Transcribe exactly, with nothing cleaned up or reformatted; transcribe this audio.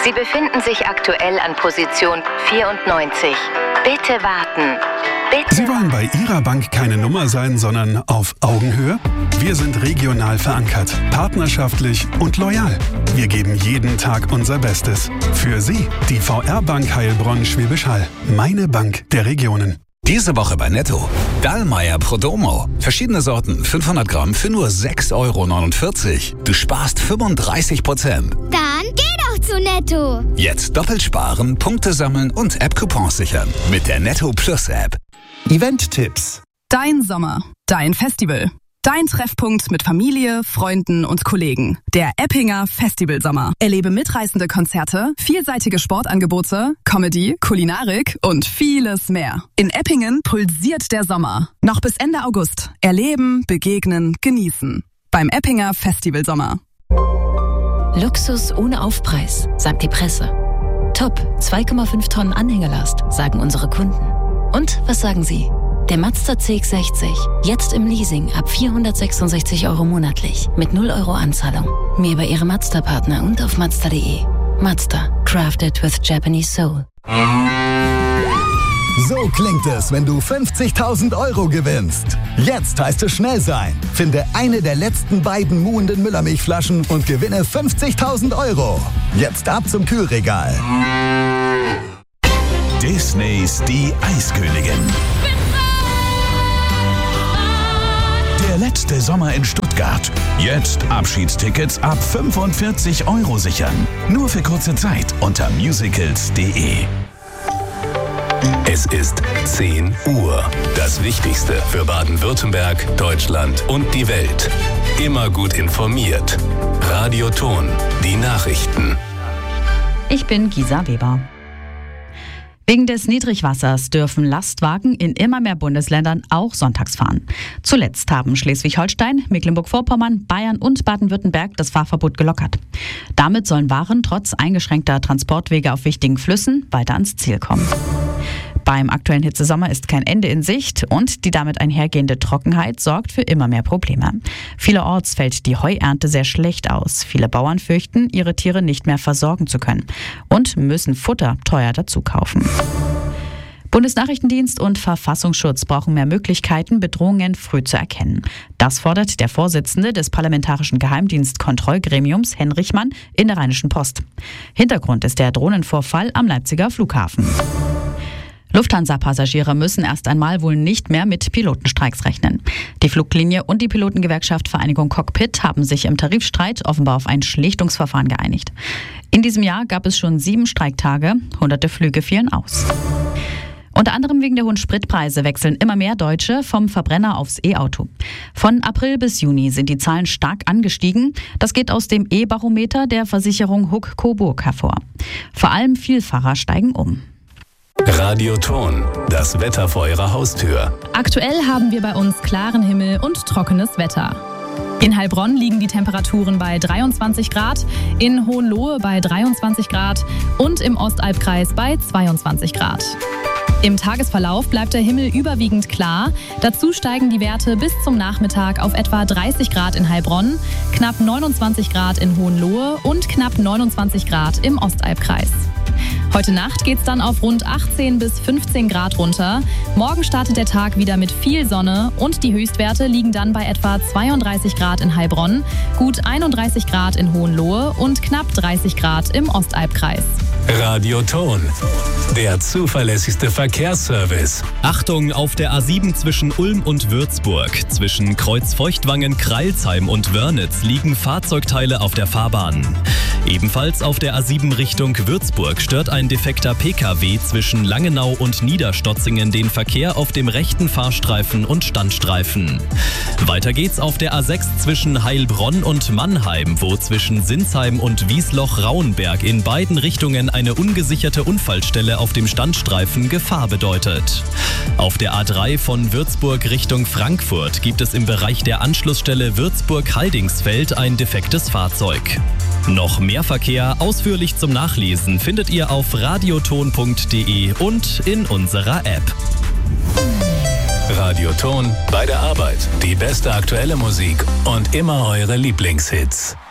Sie befinden sich aktuell an Position vierundneunzig. Bitte warten. Bitte. Sie wollen bei Ihrer Bank keine Nummer sein, sondern auf Augenhöhe? Wir sind regional verankert, partnerschaftlich und loyal. Wir geben jeden Tag unser Bestes. Für Sie, die V R-Bank Heilbronn-Schwäbisch Hall. Meine Bank der Regionen. Diese Woche bei Netto. Dallmayr Prodomo. Verschiedene Sorten, fünfhundert Gramm für nur sechs Euro neunundvierzig. Du sparst fünfunddreißig Prozent. Dann geh doch zu Netto. Jetzt doppelt sparen, Punkte sammeln und App-Coupons sichern. Mit der Netto Plus App. Event-Tipps. Dein Sommer. Dein Festival. Dein Treffpunkt mit Familie, Freunden und Kollegen. Der Eppinger Festivalsommer. Erlebe mitreißende Konzerte, vielseitige Sportangebote, Comedy, Kulinarik und vieles mehr. In Eppingen pulsiert der Sommer. Noch bis Ende August. Erleben, begegnen, genießen. Beim Eppinger Festivalsommer. Luxus ohne Aufpreis, sagt die Presse. Top, zwei Komma fünf Tonnen Anhängerlast, sagen unsere Kunden. Und was sagen Sie? Der Mazda C X sechzig, jetzt im Leasing ab vierhundertsechsundsechzig Euro monatlich mit null Euro Anzahlung. Mehr bei Ihrem Mazda-Partner und auf Mazda punkt de. Mazda, crafted with Japanese soul. So klingt es, wenn du fünfzigtausend Euro gewinnst. Jetzt heißt es schnell sein. Finde eine der letzten beiden muhenden Müllermilchflaschen und gewinne fünfzigtausend Euro. Jetzt ab zum Kühlregal. Disneys Die Eiskönigin. Der letzte Sommer in Stuttgart. Jetzt Abschiedstickets ab fünfundvierzig Euro sichern. Nur für kurze Zeit unter musicals punkt de. Es ist zehn Uhr. Das Wichtigste für Baden-Württemberg, Deutschland und die Welt. Immer gut informiert. Radio Ton, die Nachrichten. Ich bin Gisa Weber. Wegen des Niedrigwassers dürfen Lastwagen in immer mehr Bundesländern auch sonntags fahren. Zuletzt haben Schleswig-Holstein, Mecklenburg-Vorpommern, Bayern und Baden-Württemberg das Fahrverbot gelockert. Damit sollen Waren trotz eingeschränkter Transportwege auf wichtigen Flüssen weiter ans Ziel kommen. Beim aktuellen Hitzesommer ist kein Ende in Sicht und die damit einhergehende Trockenheit sorgt für immer mehr Probleme. Vielerorts fällt die Heuernte sehr schlecht aus. Viele Bauern fürchten, ihre Tiere nicht mehr versorgen zu können und müssen Futter teuer dazu kaufen. Bundesnachrichtendienst und Verfassungsschutz brauchen mehr Möglichkeiten, Bedrohungen früh zu erkennen. Das fordert der Vorsitzende des Parlamentarischen Geheimdienstkontrollgremiums, Henrich Mann, in der Rheinischen Post. Hintergrund ist der Drohnenvorfall am Leipziger Flughafen. Lufthansa-Passagiere müssen erst einmal wohl nicht mehr mit Pilotenstreiks rechnen. Die Fluglinie und die Pilotengewerkschaft Vereinigung Cockpit haben sich im Tarifstreit offenbar auf ein Schlichtungsverfahren geeinigt. In diesem Jahr gab es schon sieben Streiktage, hunderte Flüge fielen aus. Unter anderem wegen der hohen Spritpreise wechseln immer mehr Deutsche vom Verbrenner aufs E-Auto. Von April bis Juni sind die Zahlen stark angestiegen. Das geht aus dem E-Barometer der Versicherung Huck Coburg hervor. Vor allem Vielfahrer steigen um. Radio Ton, das Wetter vor Ihrer Haustür. Aktuell haben wir bei uns klaren Himmel und trockenes Wetter. In Heilbronn liegen die Temperaturen bei dreiundzwanzig Grad, in Hohenlohe bei dreiundzwanzig Grad und im Ostalbkreis bei zweiundzwanzig Grad. Im Tagesverlauf bleibt der Himmel überwiegend klar. Dazu steigen die Werte bis zum Nachmittag auf etwa dreißig Grad in Heilbronn, knapp neunundzwanzig Grad in Hohenlohe und knapp neunundzwanzig Grad im Ostalbkreis. Heute Nacht geht's dann auf rund achtzehn bis fünfzehn Grad runter. Morgen startet der Tag wieder mit viel Sonne und die Höchstwerte liegen dann bei etwa zweiunddreißig Grad in Heilbronn, gut einunddreißig Grad in Hohenlohe und knapp dreißig Grad im Ostalbkreis. Radio Ton, der zuverlässigste Verkehrsservice. Achtung auf der A sieben zwischen Ulm und Würzburg. Zwischen Kreuzfeuchtwangen, Kreilsheim und Wörnitz liegen Fahrzeugteile auf der Fahrbahn. Ebenfalls auf der A sieben Richtung Würzburg stört ein defekter P K W zwischen Langenau und Niederstotzingen den Verkehr auf dem rechten Fahrstreifen und Standstreifen. Weiter geht's auf der A sechs zwischen Heilbronn und Mannheim, wo zwischen Sinsheim und Wiesloch-Rauenberg in beiden Richtungen eine ungesicherte Unfallstelle auf dem Standstreifen Gefahr bedeutet. Auf der A drei von Würzburg Richtung Frankfurt gibt es im Bereich der Anschlussstelle Würzburg-Haldingsfeld ein defektes Fahrzeug. Noch mehr Verkehr ausführlich zum Nachlesen findet ihr auf radioton punkt de und in unserer App. Radio Ton bei der Arbeit. Die beste aktuelle Musik und immer eure Lieblingshits.